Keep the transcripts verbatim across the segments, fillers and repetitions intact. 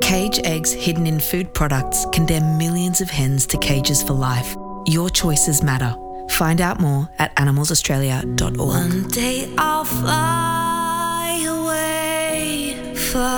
Cage eggs hidden in food products condemn millions of hens to cages for life. Your choices matter. Find out more at animals australia dot org. One day I'll fly away,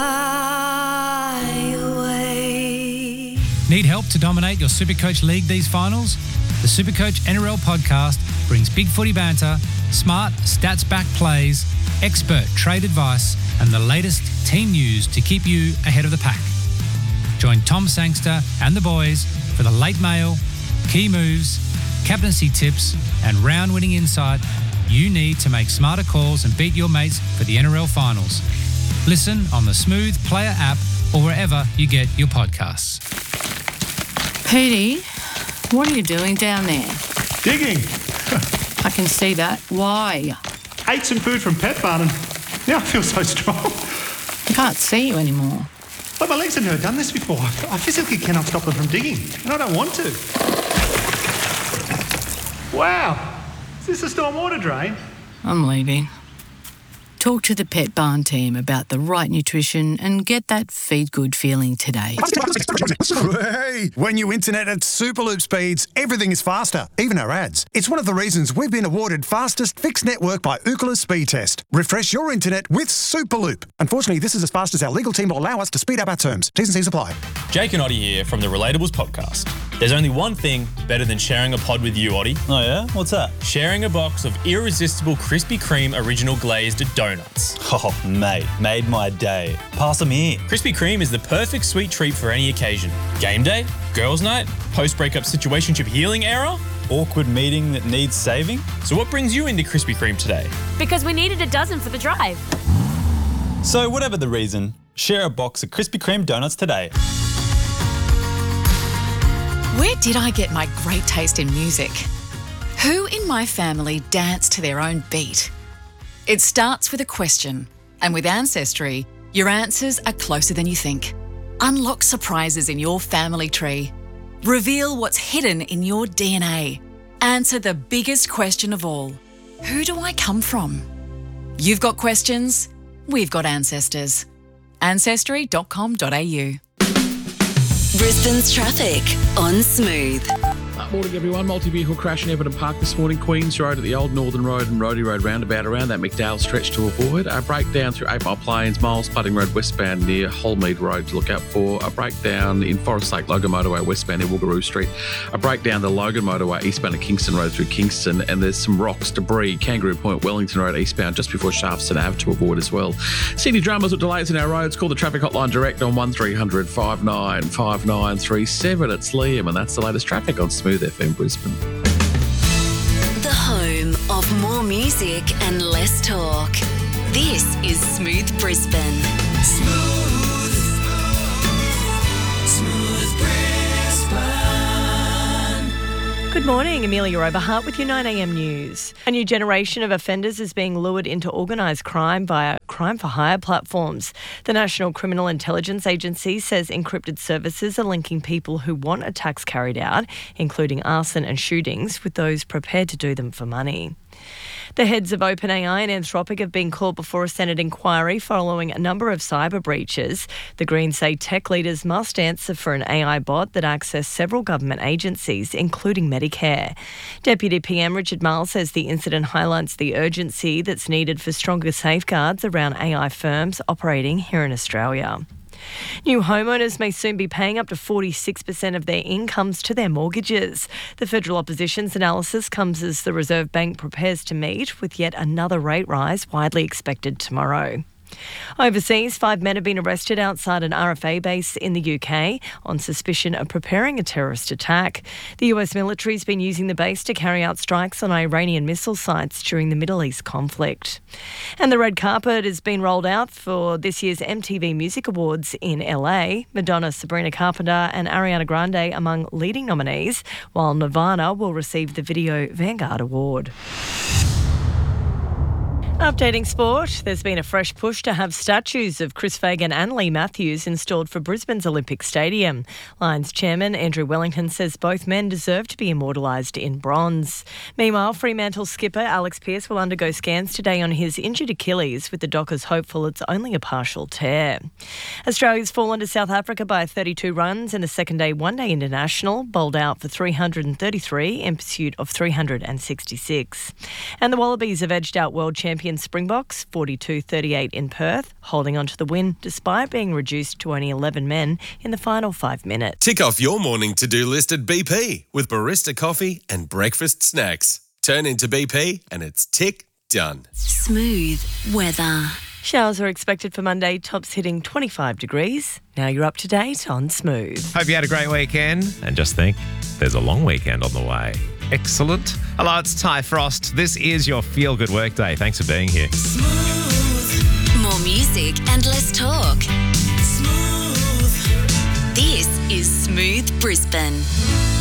fly away. Need help to dominate your Supercoach League these finals? The Supercoach N R L podcast brings big footy banter, smart, stats-backed plays, expert trade advice, and the latest team news to keep you ahead of the pack. Join Tom Sangster and the boys for the late mail, key moves, captaincy tips, and round-winning insight you need to make smarter calls and beat your mates for the N R L finals. Listen on the Smooth Player app or wherever you get your podcasts. Petey, what are you doing down there? Digging. I can see that. Why? Ate some food from Pet Barn and now I feel so strong. I can't see you anymore. But my legs have never done this before. I physically cannot stop them from digging, and I don't want to. Wow. Is this a stormwater drain? I'm leaving. Talk to the Pet Barn team about the right nutrition and get that feed good feeling today. Hey, when you internet at Superloop speeds, everything is faster, even our ads. It's one of the reasons we've been awarded fastest fixed network by Ookla Speed Test. Refresh your internet with Superloop. Unfortunately, this is as fast as our legal team will allow us to speed up our terms. T's and C's apply. Jake and Oddie here from the Relatables podcast. There's only one thing better than sharing a pod with you, Oddie. Oh yeah? What's that? Sharing a box of irresistible Krispy Kreme original glazed donuts. Oh, mate, made my day. Pass them here. Krispy Kreme is the perfect sweet treat for any occasion. Game day, girls' night, post-breakup situationship healing era. Awkward meeting that needs saving. So what brings you into Krispy Kreme today? Because we needed a dozen for the drive. So whatever the reason, share a box of Krispy Kreme donuts today. Where did I get my great taste in music? Who in my family danced to their own beat? It starts with a question, and with Ancestry, your answers are closer than you think. Unlock surprises in your family tree. Reveal what's hidden in your D N A. Answer the biggest question of all. Who do I come from? You've got questions, we've got ancestors. ancestry dot com dot a u. Brisbane's traffic on Smooth. Morning everyone. Multi-vehicle crash in Everton Park this morning. Queens Road at the Old Northern Road and Roadie Road roundabout around that McDowell stretch to avoid. A breakdown through Eight Mile Plains, Miles Pudding Road westbound near Holmead Road to look out for. A breakdown in Forest Lake Logan Motorway westbound near Woogaroo Street. A breakdown the Logan Motorway eastbound at Kingston Road through Kingston. And there's some rocks, debris, Kangaroo Point, Wellington Road eastbound just before Shafton Ave to avoid as well. City dramas with delays in our roads. Call the traffic hotline direct on one three hundred five nine five nine three seven. It's Liam and that's the latest traffic on Smooth F M Brisbane. The home of more music and less talk. This is Smooth Brisbane. Smooth. Smooth Brisbane. Good morning, Amelia Oberhart with your nine a m news. A new generation of offenders is being lured into organised crime via crime-for-hire platforms. The National Criminal Intelligence Agency says encrypted services are linking people who want attacks carried out, including arson and shootings, with those prepared to do them for money. The heads of OpenAI and Anthropic have been called before a Senate inquiry following a number of cyber breaches. The Greens say tech leaders must answer for an A I bot that accessed several government agencies, including Medicare. Deputy P M Richard Marles says the incident highlights the urgency that's needed for stronger safeguards around A I firms operating here in Australia. New homeowners may soon be paying up to forty-six percent of their incomes to their mortgages. The Federal Opposition's analysis comes as the Reserve Bank prepares to meet with yet another rate rise widely expected tomorrow. Overseas, five men have been arrested outside an R F A base in the U K on suspicion of preparing a terrorist attack. The U S military has been using the base to carry out strikes on Iranian missile sites during the Middle East conflict. And the red carpet has been rolled out for this year's M T V Music Awards in L A. Madonna, Sabrina Carpenter and Ariana Grande among leading nominees, while Nirvana will receive the Video Vanguard Award. Updating sport, there's been a fresh push to have statues of Chris Fagan and Lee Matthews installed for Brisbane's Olympic Stadium. Lions chairman Andrew Wellington says both men deserve to be immortalised in bronze. Meanwhile, Fremantle skipper Alex Pearce will undergo scans today on his injured Achilles, with the Dockers hopeful it's only a partial tear. Australia's fallen to South Africa by thirty-two runs in a second-day one-day international, bowled out for three hundred thirty-three in pursuit of three hundred sixty-six. And the Wallabies have edged out world champion Springboks forty-two thirty-eight in Perth, holding on to the win despite being reduced to only eleven men in the final five minutes. Tick off your morning to-do list at B P with barista coffee and breakfast snacks. Turn into B P and it's tick done. Smooth weather. Showers are expected for Monday, tops hitting twenty-five degrees. Now you're up to date on Smooth. Hope you had a great weekend. And just think, there's a long weekend on the way. Excellent. Hello, it's Ty Frost. This is your Feel Good Workday. Thanks for being here. Smooth. More music and less talk. Smooth. This is Smooth Brisbane.